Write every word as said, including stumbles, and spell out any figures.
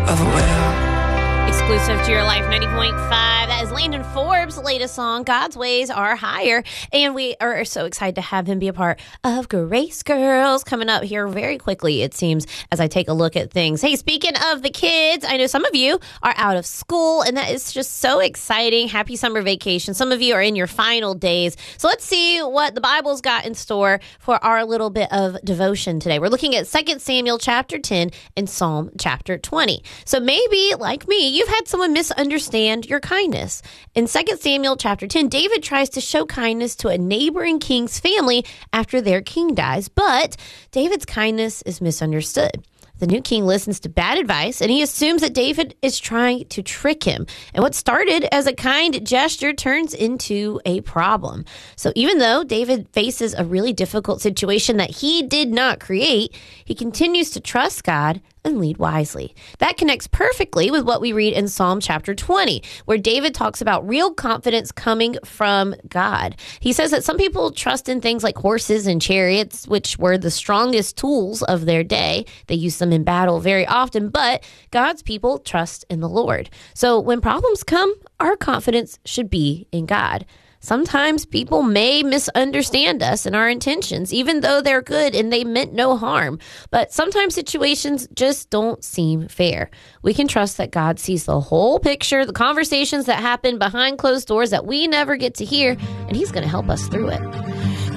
of a whale. Exclusive to your Life ninety point five. That is Landon Forbes' latest song, God's Ways Are Higher. And we are so excited to have him be a part of Grace Girls coming up here very quickly, it seems, as I take a look at things. Hey, speaking of the kids, I know some of you are out of school, and that is just so exciting. Happy summer vacation. Some of you are in your final days. So let's see what the Bible's got in store for our little bit of devotion today. We're looking at Second Samuel chapter ten and Psalm chapter twenty. So maybe, like me, you've had someone misunderstand your kindness. In Second Samuel chapter ten, David tries to show kindness to a neighboring king's family after their king dies, but David's kindness is misunderstood. The new king listens to bad advice, and he assumes that David is trying to trick him. And what started as a kind gesture turns into a problem. So even though David faces a really difficult situation that he did not create, he continues to trust God and lead wisely. That connects perfectly with what we read in Psalm chapter twenty, where David talks about real confidence coming from God. He says that some people trust in things like horses and chariots, which were the strongest tools of their day. They use them in battle very often, but God's people trust in the Lord. So when problems come, our confidence should be in God. Sometimes people may misunderstand us and our intentions, even though they're good and they meant no harm. But sometimes situations just don't seem fair. We can trust that God sees the whole picture, the conversations that happen behind closed doors that we never get to hear, and he's going to help us through it.